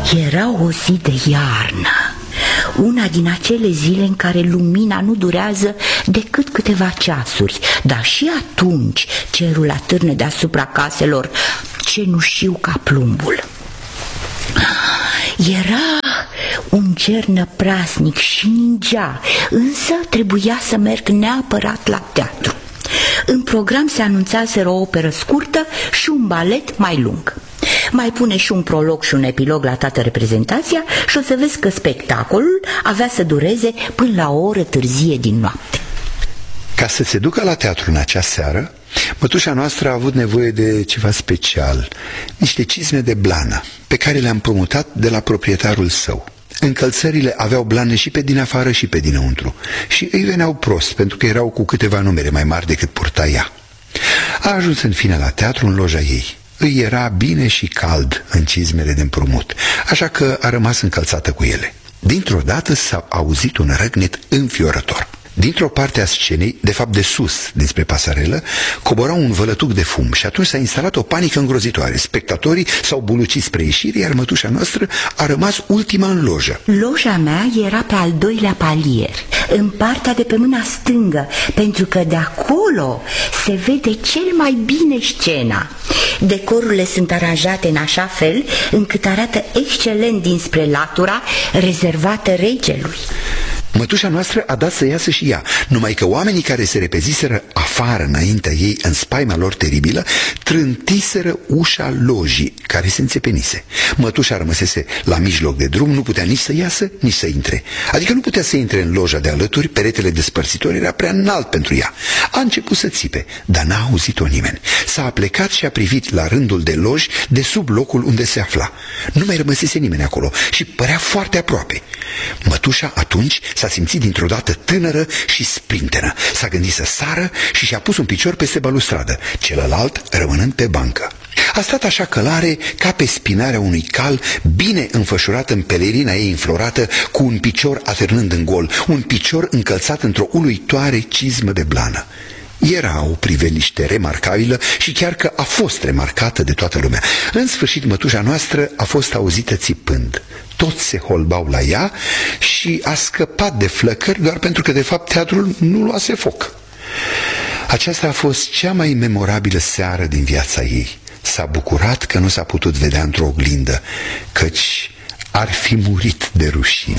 Era o zi de iarnă, una din acele zile în care lumina nu durează decât câteva ceasuri, dar și atunci cerul atârne deasupra caselor cenușiu ca plumbul. Era un cer năprasnic și ningea, însă trebuia să merg neapărat la teatru. În program se anunțaseră o operă scurtă și un balet mai lung. Mai pune și un prolog și un epilog la toată reprezentația și o să vezi că spectacolul avea să dureze până la o oră târzie din noapte. Ca să se ducă la teatru în acea seară, mătușa noastră a avut nevoie de ceva special, niște cizme de blană, pe care le-am împrumutat de la proprietarul său. Încălțările aveau blane și pe din afară și pe dinăuntru și îi veneau prost, pentru că erau cu câteva numere mai mari decât purta ea. A ajuns în fine la teatru în loja ei. Îi era bine și cald în cizmele de împrumut, așa că a rămas încălțată cu ele. Dintr-o dată s-a auzit un răgnet înfiorător. Dintr-o parte a scenei, de fapt de sus, dinspre pasarelă, cobora un vălătuc de fum și atunci s-a instalat o panică îngrozitoare. Spectatorii s-au bulucit spre ieșire, iar mătușa noastră a rămas ultima în lojă. Loja mea era pe al doilea palier, în partea de pe mâna stângă, pentru că de acolo se vede cel mai bine scena. Decorurile sunt aranjate în așa fel încât arată excelent dinspre latura rezervată regelui. Mătușa noastră a dat să iasă și ea, numai că oamenii care se repeziseră afară înaintea ei în spaima lor teribilă trântiseră ușa lojii care se înțepenise. Mătușa rămăsese la mijloc de drum, nu putea nici să iasă, nici să intre. Adică nu putea să intre în loja de alături, peretele despărțitor era prea înalt pentru ea. A început să țipe, dar n-a auzit-o nimeni. S-a aplecat și a privit la rândul de loji de sub locul unde se afla. Nu mai rămăsese nimeni acolo și părea foarte aproape. Mătușa atunci s-a simțit dintr-o dată tânără și sprinteră. S-a gândit să sară și și-a pus un picior peste balustradă, celălalt rămânând pe bancă. A stat așa călare ca pe spinarea unui cal bine înfășurat în pelerina ei înflorată, cu un picior atârnând în gol, un picior încălțat într-o uluitoare cizmă de blană. Era o priveliște remarcabilă și chiar că a fost remarcată de toată lumea. În sfârșit, mătușa noastră a fost auzită țipând. Toți se holbau la ea și a scăpat de flăcări doar pentru că, de fapt, teatrul nu luase foc. Aceasta a fost cea mai memorabilă seară din viața ei. S-a bucurat că nu s-a putut vedea într-o oglindă, căci ar fi murit de rușine.